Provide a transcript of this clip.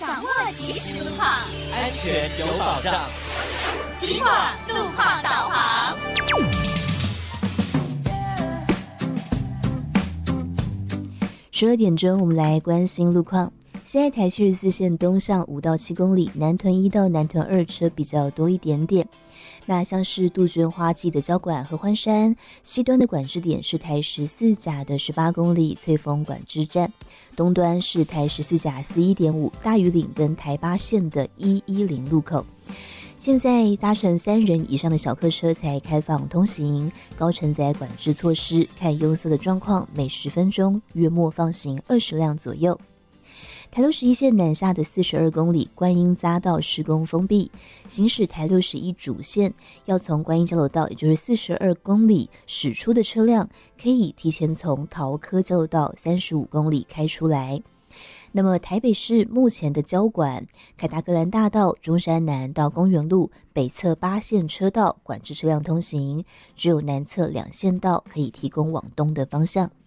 掌握即时路况， 安全有保障。 警广路况导航。 12点钟，我们来关心路况。现在台74线东向5到7公里，南屯1到南屯2车比较多一点点。那像是杜鹃花季的交管合欢山西端的管制点是台14甲的18公里翠峰管制站，东端是台14甲41.5大屿岭跟台8线的110路口。现在搭乘3人以上的小客车才开放通行，高承载管制措施，看拥塞的状况，每10分钟约莫放行20辆左右。台61线南下的42公里观音匝道施工封闭，行驶台61主线要从观音交流道，也就是42公里驶出的车辆，可以提前从桃科交流道35公里开出来。那么台北市目前的交管，凯达格兰大道中山南到公园路北侧8线车道管制车辆通行，只有南侧2线道可以提供往东的方向。